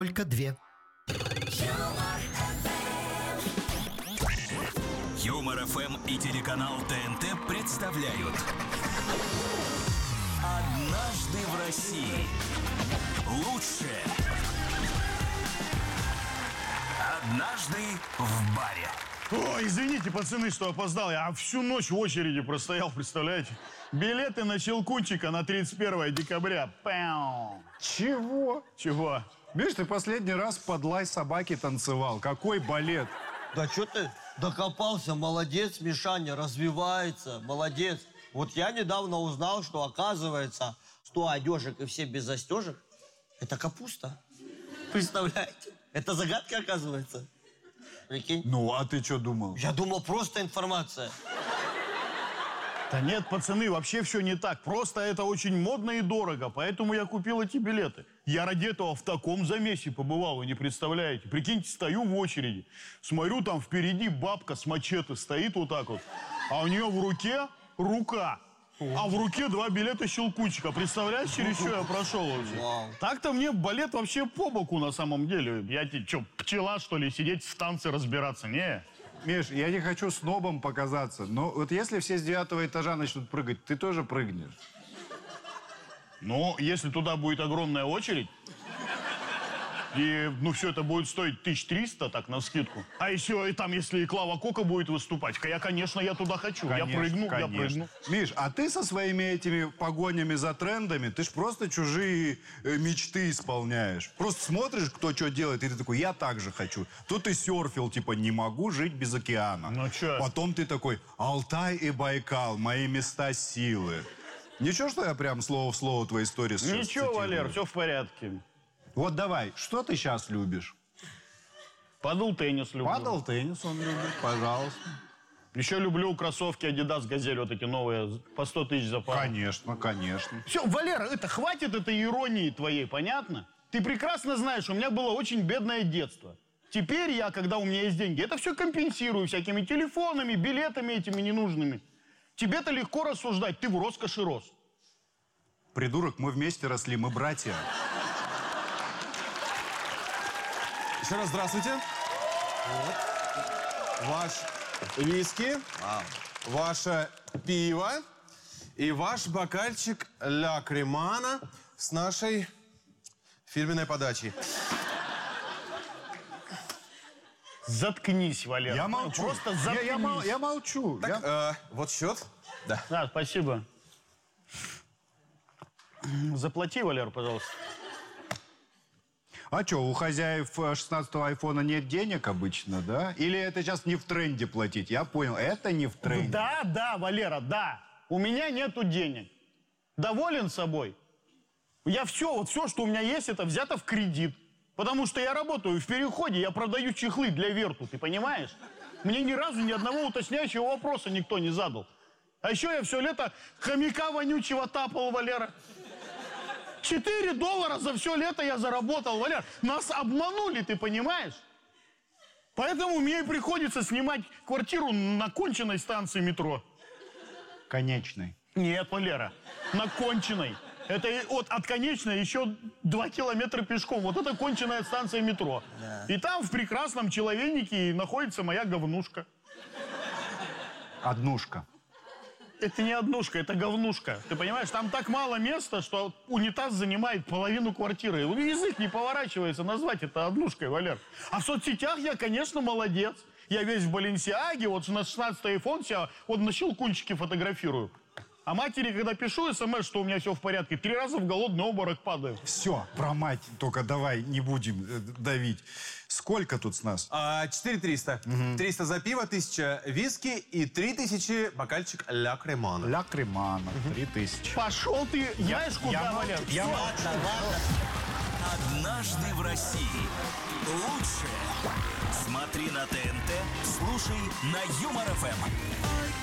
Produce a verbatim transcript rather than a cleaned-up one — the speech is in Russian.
Только две. Юмор эф эм и телеканал ТНТ представляют «Однажды в России». Лучшее. Однажды в баре. Ой, извините, пацаны, что опоздал. Я всю ночь в очереди простоял, представляете? Билеты на Щелкунчика на тридцать первое декабря. Пау. Чего? Чего? Видишь, ты последний раз под лай собаки танцевал. Какой балет? Да что ты докопался? Молодец, Мишаня, развивается. Молодец. Вот я недавно узнал, что, оказывается, сто одежек и все без застежек – это капуста. Представляете? Это загадка, оказывается. Прикинь? Ну, а ты что думал? Я думал, просто информация. Да нет, пацаны, вообще все не так. Просто это очень модно и дорого, поэтому я купил эти билеты. Я ради этого в таком замесе побывал, вы не представляете. Прикиньте, стою в очереди, смотрю, там впереди бабка с мачете стоит вот так вот, а у нее в руке рука. А в руке два билета Щелкунчика. Представляешь, через что я прошел вообще? Вау. Так-то мне балет вообще по боку на самом деле. Я тебе что, пчела, что ли, сидеть в танце разбираться? Не. Миш, я не хочу снобом показаться, но вот если все с девятого этажа начнут прыгать, ты тоже прыгнешь. Ну, если туда будет огромная очередь, и, ну, все это будет стоить тысяч триста, так, навскидку. А еще и там, если и Клава Кока будет выступать, я, конечно, я туда хочу. Конечно, я прыгну, конечно. я прыгну. Миш, а ты со своими этими погонями за трендами, ты ж просто чужие э, мечты исполняешь. Просто смотришь, кто что делает, и ты такой, я так же хочу. Тут ты серфил, типа, не могу жить без океана. Ну, чё? Потом ты такой, Алтай и Байкал, мои места силы. Ничего, что я прям слово в слово твои истории сейчас Ничего, цитирую? Валер, все в порядке. Вот давай, что ты сейчас любишь? Падал теннис люблю. Падал теннис он любит, пожалуйста. Еще люблю кроссовки Adidas Газель, вот эти новые, по сто тысяч за пару. Конечно, конечно. Все, Валера, это хватит этой иронии твоей, понятно? Ты прекрасно знаешь, у меня было очень бедное детство. Теперь я, когда у меня есть деньги, это все компенсирую всякими телефонами, билетами этими ненужными. Тебе-то легко рассуждать, ты в роскоши рос. Придурок, мы вместе росли, мы братья. Еще раз здравствуйте. Вот. Ваш виски, Вау. ваше пиво и ваш бокальчик ля кремана с нашей фирменной подачей. Заткнись, Валера. Я молчу. Просто Я, заткнись. я, мол- я молчу. Так, Я- э, вот счет. Да. Да, спасибо. Заплати, Валер, пожалуйста. А что, у хозяев э, шестнадцатого айфона нет денег обычно, да? Или это сейчас не в тренде платить? Я понял, это не в тренде. Да, да, Валера, да. У меня нету денег. Доволен собой? Я все, вот все, что у меня есть, это взято в кредит. Потому что я работаю в Переходе, я продаю чехлы для Верту, ты понимаешь? Мне ни разу ни одного уточняющего вопроса никто не задал. А еще я все лето хомяка вонючего тапал, Валера. Четыре доллара за все лето я заработал, Валер. Нас обманули, ты понимаешь? Поэтому мне и приходится снимать квартиру на конченной станции метро. Конечный. Нет, Валера, на конченной. Это и от, от конечной еще два километра пешком. Вот это конченная станция метро. Да. И там в прекрасном человейнике находится моя говнушка. Однушка. Это не однушка, это говнушка. Ты понимаешь, там так мало места, что унитаз занимает половину квартиры. Язык не поворачивается назвать это однушкой, Валер. А в соцсетях я, конечно, молодец. Я весь в Баленсиаге, вот на шестнадцатый айфон себя вот на Щелкунчике фотографирую. А матери, когда пишу смс, что у меня все в порядке, три раза в голодный обморок падаю. Все, про мать только давай не будем э, давить. Сколько тут с нас? А, четыре триста. триста за пиво, тысяча виски и три тысячи бокальчик ля кремана. Ля кремана, три тысячи. Пошел ты, знаешь, куда, я Валер? Я Всё. Ладно, ладно. «Однажды в России». Лучшее. Смотри на ТНТ, слушай на Юмор эф эм.